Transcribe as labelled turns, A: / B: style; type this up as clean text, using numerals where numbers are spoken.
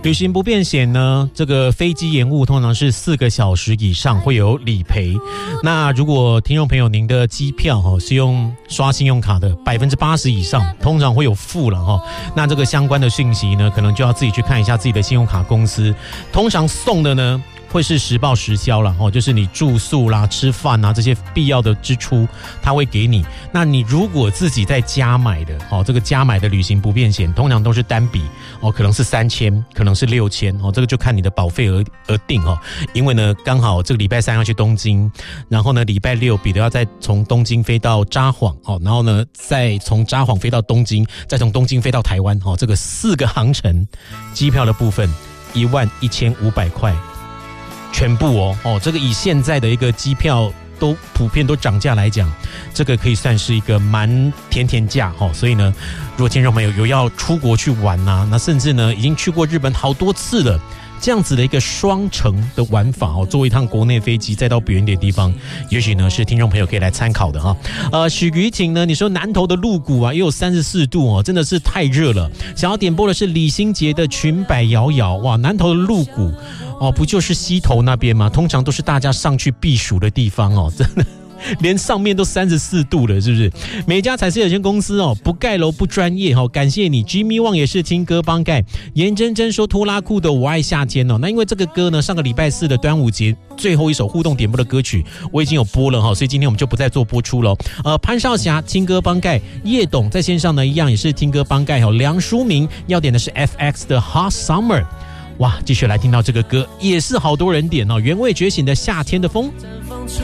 A: 旅行不便险呢，这个飞机延误通常是4个小时以上会有理赔。那如果听众朋友您的机票是用刷信用卡的，80%以上通常会有付了。那这个相关的讯息呢，可能就要自己去看一下自己的信用卡公司。通常送的呢会是实报实销啦，就是你住宿啦、吃饭啊这些必要的支出，他会给你。那你如果自己在家买的，这个家买的旅行不便险，通常都是单笔，可能是3000，可能是6000，这个就看你的保费而定。因为呢，刚好这个礼拜3要去东京，然后呢礼拜6彼得要再从东京飞到札幌，然后呢再从札幌飞到东京，再从东京飞到台湾，这个4个航程，机票的部分11500块。全部这个以现在的一个机票都普遍都涨价来讲，这个可以算是一个蛮甜价。所以呢，如果听众朋友有要出国去玩啊，那甚至呢已经去过日本好多次了，这样子的一个双程的玩法坐一趟国内飞机再到远一点的地方，也许呢是听众朋友可以来参考的哈。许瑜婷呢，你说南投的鹿谷啊也有34度真的是太热了。想要点播的是李心洁的裙摆摇摇。哇，南投的鹿谷不就是溪头那边吗？通常都是大家上去避暑的地方真的。连上面都34度了，是不是？美家彩丝有限公司不盖楼不专业感谢你。Jimmy Wang 也是听歌帮盖。严真真说拖拉库的我爱夏天那因为这个歌呢，上个礼拜4的端午节最后一首互动点播的歌曲我已经有播了所以今天我们就不再做播出了。潘少霞听歌帮盖，叶董在线上呢一样也是听歌帮盖梁书明要点的是 FX 的 Hot Summer。哇，继续来听到这个歌也是好多人点原味觉醒的夏天的风。